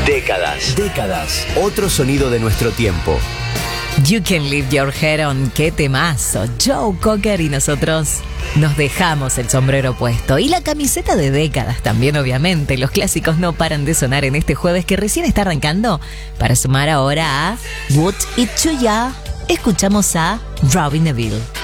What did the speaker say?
Décadas. Otro sonido de nuestro tiempo. You Can Leave Your Hair On, qué temazo. Joe Cocker y nosotros nos dejamos el sombrero puesto. Y la camiseta de décadas también, obviamente. Los clásicos no paran de sonar en este jueves que recién está arrancando. Para sumar ahora a Wood It To Ya, escuchamos a Robbie Neville.